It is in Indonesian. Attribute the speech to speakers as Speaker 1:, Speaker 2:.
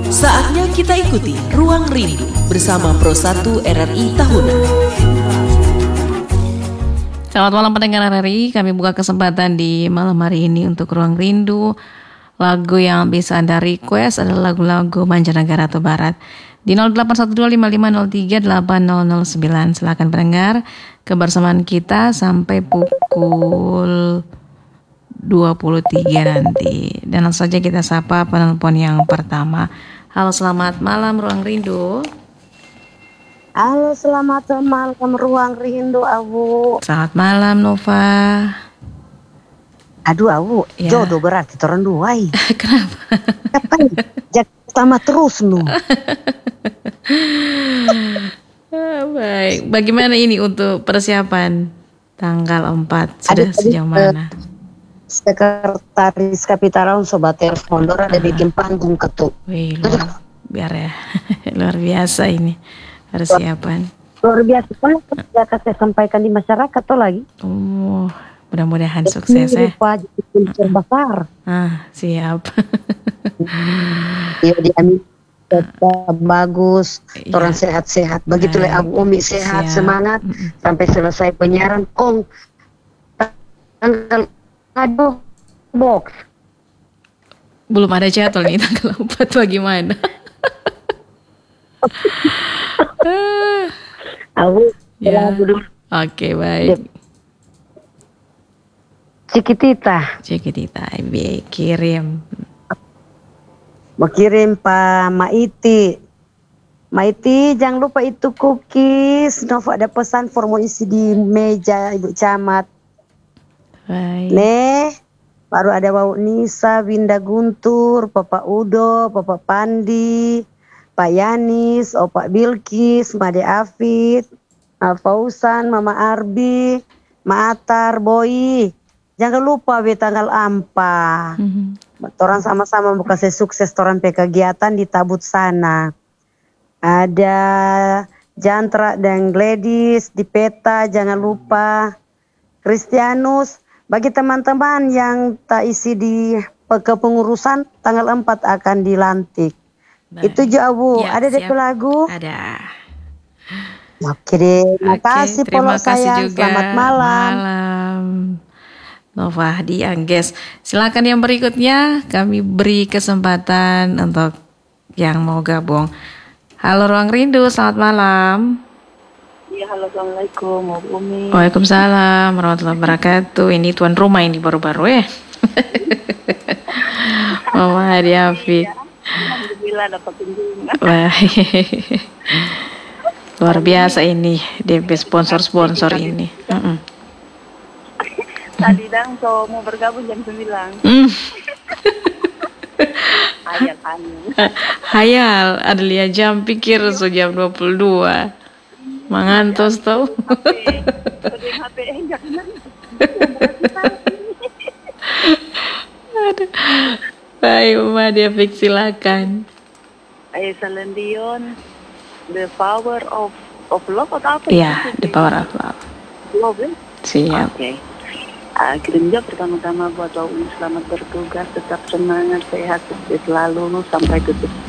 Speaker 1: Saatnya kita ikuti Ruang Rindu bersama Pro 1 RRI Tahunan.
Speaker 2: Selamat malam pendengar RRI, kami buka kesempatan di malam hari ini untuk Ruang Rindu. Lagu yang bisa Anda request adalah lagu-lagu mancanegara atau barat. Di 081255038009, silakan pendengar kebersamaan kita sampai pukul 23 nanti. Dan langsung saja kita sapa penelpon yang pertama. Halo, selamat malam Ruang Rindu.
Speaker 3: Halo, selamat malam Ruang Rindu, Awu.
Speaker 2: Selamat malam Nova.
Speaker 3: Aduh, Awu, ya. Jodoh berarti orang dua.
Speaker 2: Kenapa?
Speaker 3: Kapan? Jaga sama terus nu.
Speaker 2: Baik, bagaimana ini untuk persiapan tanggal 4? Sudah sejauh mana?
Speaker 3: Sekretaris Kapitalan Sobat Telepon ada bikin panggung ketuk.
Speaker 2: Wih, biar ya. Luar biasa ini persiapan.
Speaker 3: Luar biasa banget saya sampaikan di masyarakat tuh lagi.
Speaker 2: Oh, mudah-mudahan sukses ya.
Speaker 3: Besar.
Speaker 2: Siap.
Speaker 3: Iya, dia tetap bagus, orang sehat-sehat. Begitulah Abu Umi sehat, semangat sampai selesai penyiaran. Tanggal aduh box.
Speaker 2: Belum ada jadwal nih tanggal 4 bagaimana?
Speaker 3: Abu
Speaker 2: ya. Oke, baik.
Speaker 3: Cikitita
Speaker 2: kirim.
Speaker 3: Mau kirim Pak Maiti, jangan lupa itu cookies. Nova ada pesan formu isi di meja Ibu Camat.
Speaker 2: Baik.
Speaker 3: Baru ada Wau Nisa, Winda Guntur, Bapak Udo, Bapak Pandi, Pak Yanis, Opak Bilkis, Made Afid, Fausan, Mama Arbi, Maatar, Boy. Jangan lupa tanggal 4. Orang sama-sama buka sukses orang kegiatan di Tabut sana. Ada Jantra dan Gladys di peta, jangan lupa. Kristianus, bagi teman-teman yang tak isi di kepengurusan, tanggal 4 akan dilantik. Baik. Itu jauh. Ya, ada DP lagu?
Speaker 2: Ada.
Speaker 3: Oke deh, terima kasih
Speaker 2: Terima kasih juga.
Speaker 3: Selamat malam.
Speaker 2: Nova di Angges. Silakan yang berikutnya, kami beri kesempatan untuk yang mau gabung. Halo Ruang Rindu, selamat malam.
Speaker 4: Ya, halo, assalamualaikum, Umi.
Speaker 2: Waalaikumsalam warahmatullahi wabarakatuh. Ini tuan rumah ini baru-baru ya. Mama Hadi Afik.
Speaker 4: Alhamdulillah dapat kunjungan.
Speaker 2: Baik. Luar biasa ini DP sponsor ini.
Speaker 4: Tadi so mau bergabung jam 9.
Speaker 2: Hayal, ada lihat jam pikir jam 22. Mangantos tau.
Speaker 4: HP jangan.
Speaker 2: Baik, Mama dia fix silakan.
Speaker 4: Salendion, The Power of Love atau apa?
Speaker 2: Iya, The Power of Love.
Speaker 4: Love ya?
Speaker 2: Siap.
Speaker 4: Oke. Kirim juga pertama-tama buat Umi, selamat bertugas, tetap semangat, sehat, sukses selalu sampai tutup